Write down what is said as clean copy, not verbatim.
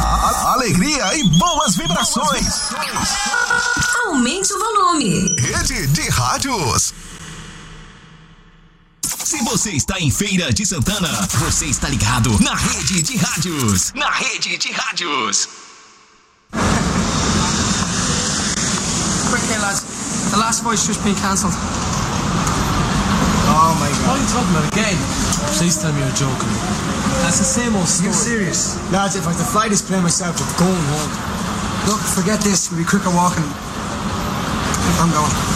Alegria e boas vibrações. Aumente o volume. Rede de Rádios. Se você está em Feira de Santana, você está ligado na Rede de Rádios. Na Rede de Rádios. Quick here, lads. The last voice just been cancelled. Oh my God. What are you talking about again? Please tell me you're joking. That's the same old story. You're serious? Lads, if I had to fly this plane myself, I'm going home. Look, forget this. We'll be quicker walking. I'm going.